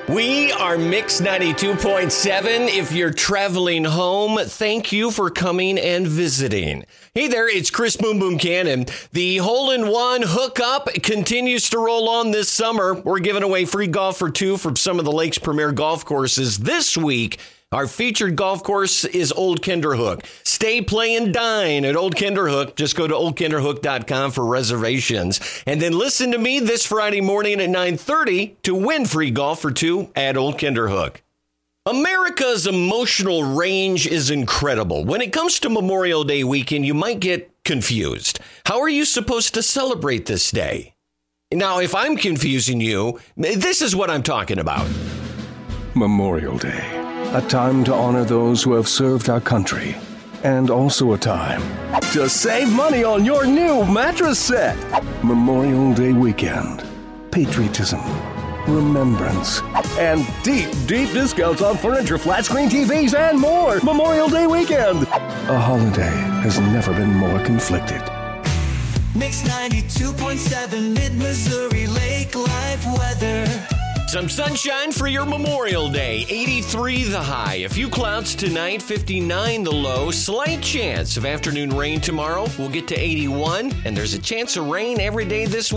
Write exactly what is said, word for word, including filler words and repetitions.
We are Mix ninety-two point seven. If you're traveling home, thank you for coming and visiting. Hey there, it's Chris Boom Boom Cannon. The hole-in-one hookup continues to roll on this summer. We're giving away free golf for two from some of the lake's premier golf courses this week. Our featured golf course is Old Kinderhook. Stay, play, and dine at Old Kinderhook. Just go to old kinderhook dot com for reservations. And then listen to me this Friday morning at nine thirty to win free golf for two at Old Kinderhook. America's emotional range is incredible. When it comes to Memorial Day weekend, you might get confused. How are you supposed to celebrate this day? Now, if I'm confusing you, this is what I'm talking about. Memorial Day. A time to honor those who have served our country. And also a time to save money on your new mattress set. Memorial Day weekend. Patriotism. Remembrance. And deep, deep discounts on furniture, flat screen T Vs, and more. Memorial Day weekend. A holiday has never been more conflicted. Mix ninety-two point seven, Mid-Missouri Lake Life weather. Some sunshine for your Memorial Day. eighty-three the high. A few clouds tonight, fifty-nine the low. Slight chance of afternoon rain tomorrow. We'll get to eighty-one, and there's a chance of rain every day this week.